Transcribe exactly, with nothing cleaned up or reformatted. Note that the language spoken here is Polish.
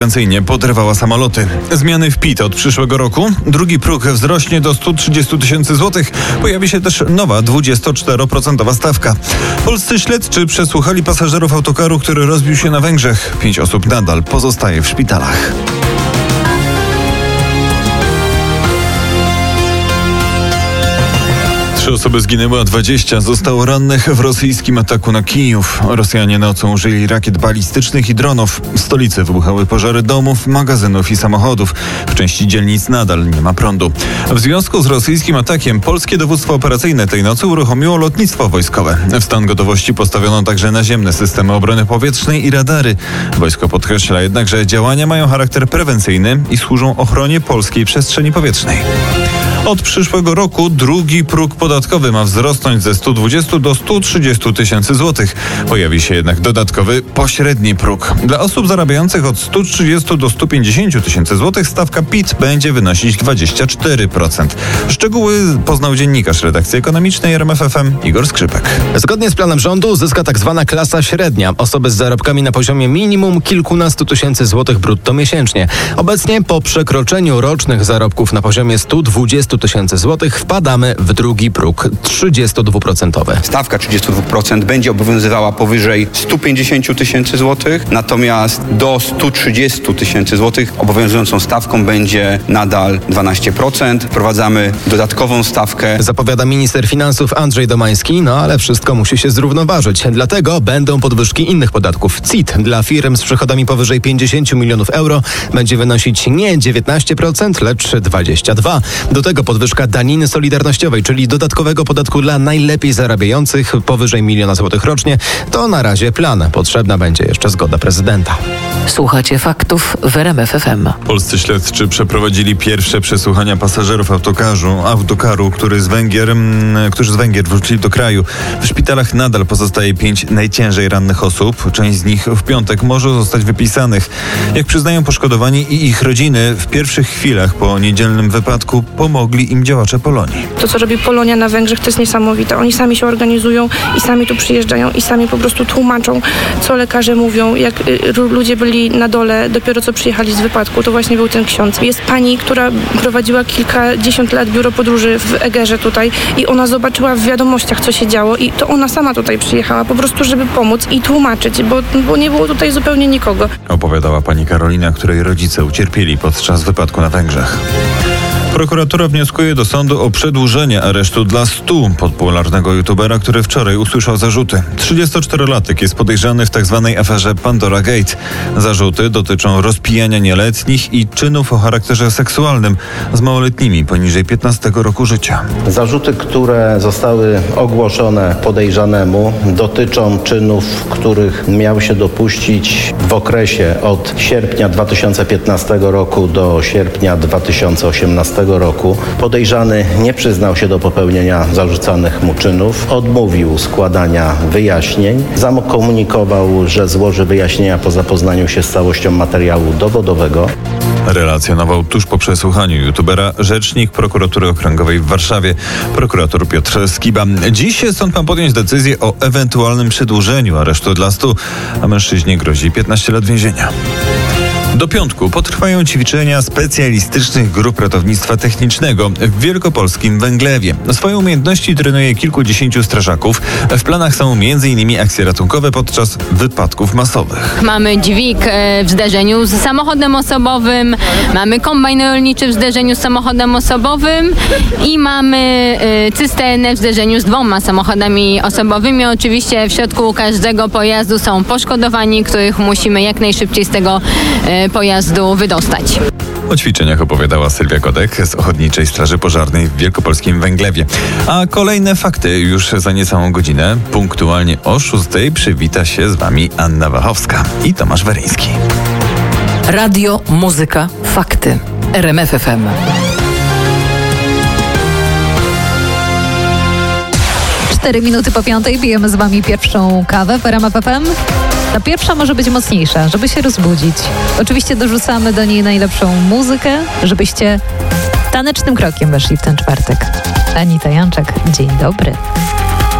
konkurencyjnie podrywała samoloty. Zmiany w P I T od przyszłego roku. Drugi próg wzrośnie do stu trzydziestu tysięcy złotych. Pojawi się też nowa dwudziestoczteroprocentowa stawka. Polscy śledczy przesłuchali pasażerów autokaru, który rozbił się na Węgrzech. Pięć osób nadal pozostaje w szpitalach. Trzy osoby zginęły, a dwadzieścia zostało rannych w rosyjskim ataku na Kijów. Rosjanie nocą użyli rakiet balistycznych i dronów. W stolicy wybuchały pożary domów, magazynów i samochodów. W części dzielnic nadal nie ma prądu. W związku z rosyjskim atakiem polskie dowództwo operacyjne tej nocy uruchomiło lotnictwo wojskowe. W stan gotowości postawiono także naziemne systemy obrony powietrznej i radary. Wojsko podkreśla jednak, że działania mają charakter prewencyjny i służą ochronie polskiej przestrzeni powietrznej. Od przyszłego roku drugi próg podatkowy ma wzrosnąć ze stu dwudziestu do stu trzydziestu tysięcy złotych. Pojawi się jednak dodatkowy pośredni próg. Dla osób zarabiających od stu trzydziestu do stu pięćdziesięciu tysięcy złotych stawka P I T będzie wynosić dwadzieścia cztery procent. Szczegóły poznał dziennikarz redakcji ekonomicznej R M F F M Igor Skrzypek. Zgodnie z planem rządu zyska tak zwana klasa średnia. Osoby z zarobkami na poziomie minimum kilkunastu tysięcy złotych brutto miesięcznie. Obecnie po przekroczeniu rocznych zarobków na poziomie stu dwudziestu tysięcy złotych wpadamy w drugi próg trzydziestodwuprocentowy. Stawka trzydzieści dwa procent będzie obowiązywała powyżej stu pięćdziesięciu tysięcy złotych, natomiast do stu trzydziestu tysięcy złotych obowiązującą stawką będzie nadal dwanaście procent. Wprowadzamy dodatkową stawkę. Zapowiada minister finansów Andrzej Domański, no ale wszystko musi się zrównoważyć. Dlatego będą podwyżki innych podatków. C I T dla firm z przychodami powyżej pięćdziesięciu milionów euro będzie wynosić nie dziewiętnaście procent, lecz dwadzieścia dwa procent. Do tego podwyżka daniny solidarnościowej, czyli dodatkowego podatku dla najlepiej zarabiających powyżej miliona złotych rocznie. To na razie plan. Potrzebna będzie jeszcze zgoda prezydenta. Słuchacie faktów w R M F F M. Polscy śledczy przeprowadzili pierwsze przesłuchania pasażerów autokaru, autokaru który z Węgier, którzy z Węgier wrócili do kraju. W szpitalach nadal pozostaje pięć najciężej rannych osób. Część z nich w piątek może zostać wypisanych. Jak przyznają poszkodowani i ich rodziny, w pierwszych chwilach po niedzielnym wypadku pomogli im działacze Polonii. To, co robi Polonia na Węgrzech, to jest niesamowite. Oni sami się organizują i sami tu przyjeżdżają i sami po prostu tłumaczą, co lekarze mówią. Jak y, ludzie byli na dole, dopiero co przyjechali z wypadku, to właśnie był ten ksiądz. Jest pani, która prowadziła kilkadziesiąt lat biuro podróży w Egerze tutaj i ona zobaczyła w wiadomościach, co się działo i to ona sama tutaj przyjechała po prostu, żeby pomóc i tłumaczyć, bo, bo nie było tutaj zupełnie nikogo. Opowiadała pani Karolina, której rodzice ucierpieli podczas wypadku na Węgrzech. Prokuratura wnioskuje do sądu o przedłużenie aresztu dla stu popularnego youtubera, który wczoraj usłyszał zarzuty. trzydziestoczterolatek jest podejrzany w tzw. aferze Pandora Gate. Zarzuty dotyczą rozpijania nieletnich i czynów o charakterze seksualnym z małoletnimi poniżej piętnastego roku życia. Zarzuty, które zostały ogłoszone podejrzanemu, dotyczą czynów, których miał się dopuścić w okresie od sierpnia dwa tysiące piętnastego roku do sierpnia dwa tysiące osiemnastego roku. Podejrzany nie przyznał się do popełnienia zarzucanych mu czynów, odmówił składania wyjaśnień, zakomunikował, że złoży wyjaśnienia po zapoznaniu się z całością materiału dowodowego. Relacjonował tuż po przesłuchaniu youtubera rzecznik prokuratury okręgowej w Warszawie, prokurator Piotr Skiba. Dziś sąd ma podjąć decyzję o ewentualnym przedłużeniu aresztu dla stu, a mężczyźnie grozi piętnaście lat więzienia. Do piątku potrwają ćwiczenia specjalistycznych grup ratownictwa technicznego w wielkopolskim Węglewie. Swoje umiejętności trenuje kilkudziesięciu strażaków. W planach są między innymi akcje ratunkowe podczas wypadków masowych. Mamy dźwig w zderzeniu z samochodem osobowym, mamy kombajn rolniczy w zderzeniu z samochodem osobowym i mamy cysternę w zderzeniu z dwoma samochodami osobowymi. Oczywiście w środku każdego pojazdu są poszkodowani, których musimy jak najszybciej z tego pojazdu wydostać. O ćwiczeniach opowiadała Sylwia Godek z Ochotniczej Straży Pożarnej w wielkopolskim Węglewie. A kolejne fakty już za niecałą godzinę. Punktualnie o szóstej przywita się z wami Anna Wachowska i Tomasz Weryński. Radio, muzyka, fakty. R M F F M. Cztery minuty po piątej pijemy z wami pierwszą kawę w R M F F M. Ta pierwsza może być mocniejsza, żeby się rozbudzić. Oczywiście dorzucamy do niej najlepszą muzykę, żebyście tanecznym krokiem weszli w ten czwartek. Anita Janczak, dzień dobry.